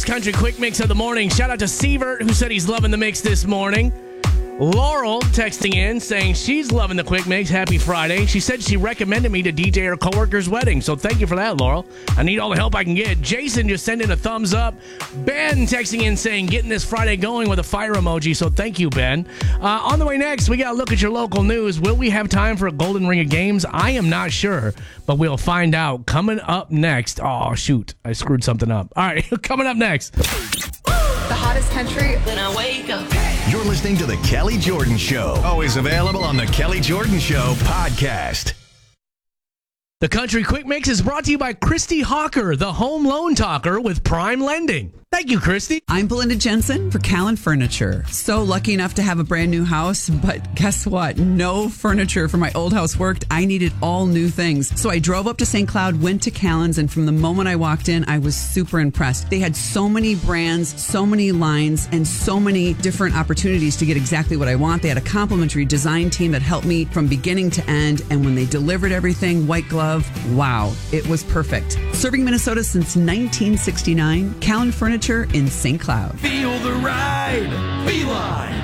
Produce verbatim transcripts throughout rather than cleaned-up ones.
Country Quick Mix of the morning. Shout out to Sievert, who said he's loving the mix this morning. Laurel texting in saying she's loving the Quick Mix. Happy Friday. She said she recommended me to D J her coworker's wedding, so thank you for that, Laurel. I need all the help I can get. Jason just sent in a thumbs up. Ben texting in saying getting this Friday going with a fire emoji, so thank you, Ben. Uh, on the way next, we got to look at your local news. Will we have time for a Golden Ring of Games? I am not sure, but we'll find out. Coming up next. Oh, shoot. I screwed something up. All right, coming up next. The hottest country when I wake up. You're listening to The Kelly Jordan Show. Always available on The Kelly Jordan Show podcast. The Country Quick Mix is brought to you by Christy Hawker, the home loan talker with Prime Lending. Thank you, Christy. I'm Belinda Jensen for Callan Furniture. So lucky enough to have a brand new house, but guess what? No furniture for my old house worked. I needed all new things. So I drove up to Saint Cloud, went to Callan's, and from the moment I walked in, I was super impressed. They had so many brands, so many lines, and so many different opportunities to get exactly what I want. They had a complimentary design team that helped me from beginning to end, and when they delivered everything, white glove, wow, it was perfect. Serving Minnesota since nineteen sixty-nine, Callan Furniture in Saint Cloud. Feel the ride. Beeline.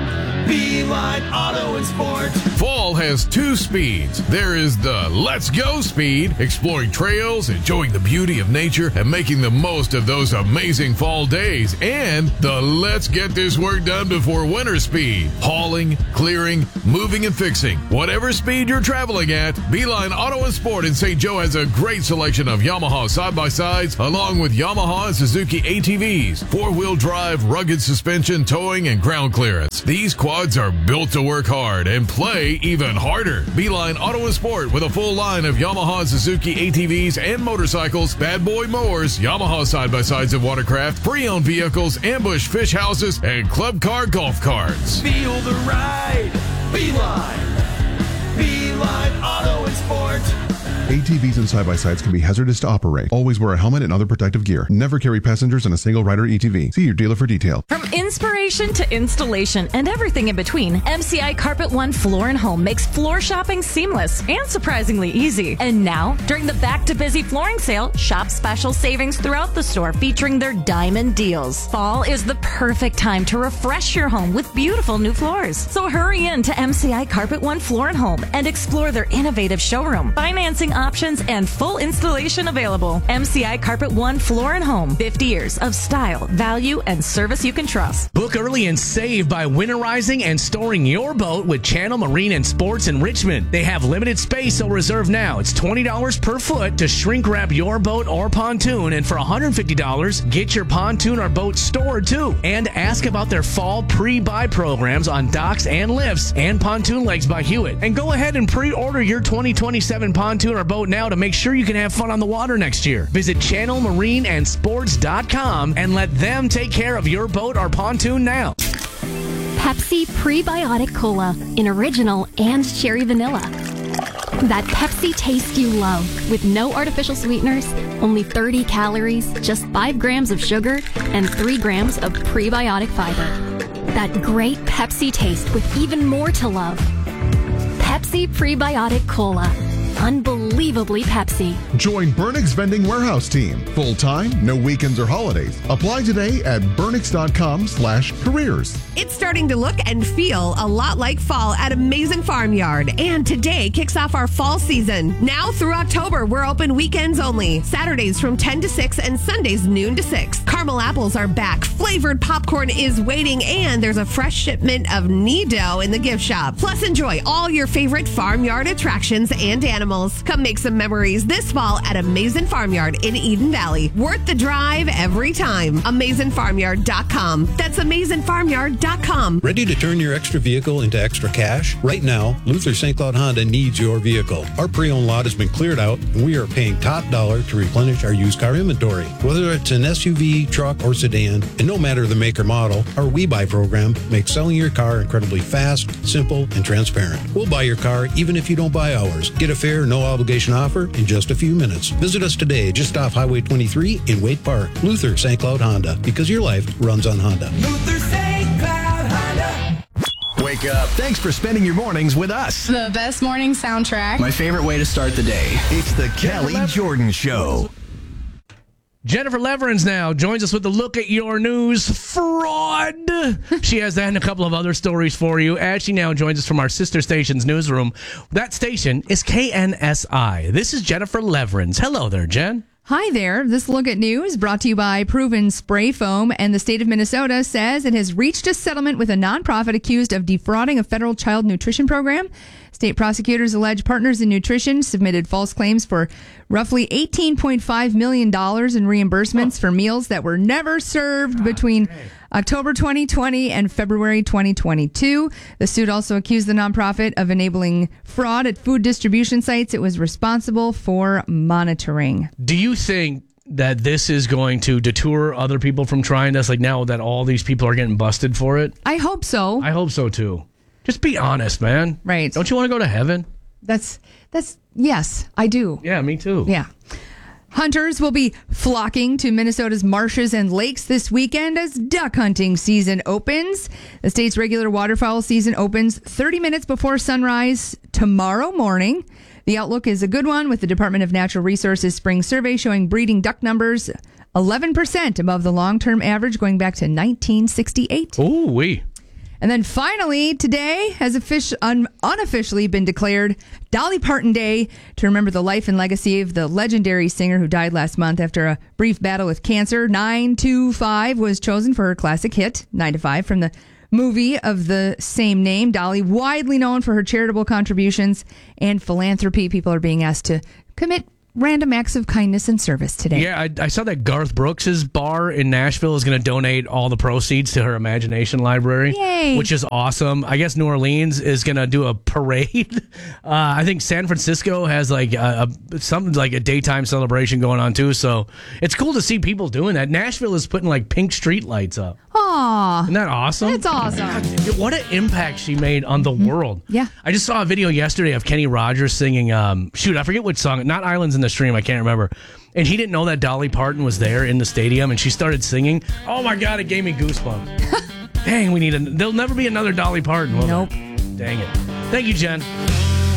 Beeline Auto and Sport. Fall has two speeds. There is the let's go speed, exploring trails, enjoying the beauty of nature, and making the most of those amazing fall days. And the let's get this work done before winter speed, hauling, clearing, moving, and fixing. Whatever speed you're traveling at, Beeline Auto and Sport in Saint Joe has a great selection of Yamaha side-by-sides, along with Yamaha and Suzuki A T Vs, four-wheel drive, rugged suspension, towing, and ground clearance. These quads are built to work hard and play even harder. Beeline Auto and Sport with a full line of Yamaha and Suzuki A T Vs and motorcycles, bad boy mowers, Yamaha side-by-sides and watercraft, pre-owned vehicles, ambush fish houses, and club car golf carts. Feel the ride. Beeline. Beeline Auto and Sport. A T Vs and side-by-sides can be hazardous to operate. Always wear a helmet and other protective gear. Never carry passengers in a single-rider E T V. See your dealer for detail. From inspiration to installation and everything in between, M C I Carpet One Floor and Home makes floor shopping seamless and surprisingly easy. And now, during the Back to Busy flooring sale, shop special savings throughout the store featuring their diamond deals. Fall is the perfect time to refresh your home with beautiful new floors. So hurry in to M C I Carpet One Floor and Home and explore their innovative showroom. Financing options and full installation available. M C I Carpet One Floor and Home. fifty years of style, value, and service you can trust. Book early and save by winterizing and storing your boat with Channel Marine and Sports in Richmond. They have limited space, so reserve now. It's twenty dollars per foot to shrink wrap your boat or pontoon, and for one hundred fifty dollars, get your pontoon or boat stored too. And ask about their fall pre-buy programs on docks and lifts and pontoon legs by Hewitt. And go ahead and pre-order your twenty twenty-seven pontoon or boat now to make sure you can have fun on the water next year. Visit channel marine and sports dot com and let them take care of your boat or pontoon now. Pepsi Prebiotic Cola in original and cherry vanilla. That Pepsi taste you love with no artificial sweeteners, only thirty calories, just five grams of sugar, and three grams of prebiotic fiber. That great Pepsi taste with even more to love. Pepsi Prebiotic Cola. Unbelievably Pepsi. Join Burnix Vending Warehouse Team. Full-time, no weekends or holidays. Apply today at burnix.com slash careers. It's starting to look and feel a lot like fall at Amazing Farmyard. And today kicks off our fall season. Now through October, we're open weekends only. Saturdays from ten to six and Sundays noon to six. Caramel apples are back. Flavored popcorn is waiting. And there's a fresh shipment of Nido in the gift shop. Plus, enjoy all your favorite farmyard attractions and animals. Come make some memories this fall at Amazing Farmyard in Eden Valley. Worth the drive every time. amazing farmyard dot com. That's amazing farmyard dot com. Ready to turn your extra vehicle into extra cash? Right now, Luther Saint Cloud Honda needs your vehicle. Our pre-owned lot has been cleared out, and we are paying top dollar to replenish our used car inventory. Whether it's an S U V, truck, or sedan, and no matter the make or model, our We Buy program makes selling your car incredibly fast, simple, and transparent. We'll buy your car even if you don't buy ours. Get a fair, no-obligation offer in just a few minutes. Visit us today just off Highway twenty-three in Wade Park. Luther Saint Cloud Honda, because your life runs on Honda. Luther Saint Cloud Honda. Wake up. Thanks for spending your mornings with us. The best morning soundtrack. My favorite way to start the day. It's the Kelly Jordan Show. Jennifer Leverins now joins us with a look at your news fraud. She has that and a couple of other stories for you as she now joins us from our sister station's newsroom. That station is K N S I. This is Jennifer Leverins. Hello there, Jen. Hi there. This look at news brought to you by Proven Spray Foam, and the state of Minnesota says it has reached a settlement with a nonprofit accused of defrauding a federal child nutrition program. State prosecutors allege Partners in Nutrition submitted false claims for roughly eighteen point five million dollars in reimbursements for meals that were never served between October twenty twenty and February twenty twenty-two. The suit also accused the nonprofit of enabling fraud at food distribution sites it was responsible for monitoring. Do you think that this is going to deter other people from trying this, like now that all these people are getting busted for it? I hope so. I hope so, too. Just be honest, man. Right. Don't you want to go to heaven? That's, that's, yes, I do. Yeah, me too. Yeah. Hunters will be flocking to Minnesota's marshes and lakes this weekend as duck hunting season opens. The state's regular waterfowl season opens thirty minutes before sunrise tomorrow morning. The outlook is a good one, with the Department of Natural Resources spring survey showing breeding duck numbers eleven percent above the long-term average going back to nineteen sixty-eight. Ooh, wee. And then finally, today has offici- un- unofficially been declared Dolly Parton Day to remember the life and legacy of the legendary singer who died last month after a brief battle with cancer. nine two five was chosen for her classic hit, nine to five, from the movie of the same name. Dolly, widely known for her charitable contributions and philanthropy. People are being asked to commit random acts of kindness and service today. Yeah, I, I saw that Garth Brooks' bar in Nashville is going to donate all the proceeds to her Imagination Library. Yay. Which is awesome. I guess New Orleans is going to do a parade. Uh, I think San Francisco has like a, a something like a daytime celebration going on too. So it's cool to see people doing that. Nashville is putting like pink street lights up. Aw. Isn't that awesome? That's awesome. God, what an impact she made on the world. Yeah. I just saw a video yesterday of Kenny Rogers singing, um, shoot, I forget which song, not Islands in the Stream, I can't remember. And he didn't know that Dolly Parton was there in the stadium, and she started singing. Oh my God, it gave me goosebumps. Dang, we need a, there'll never be another Dolly Parton, will Nope. there? Dang it. Thank you, Jen.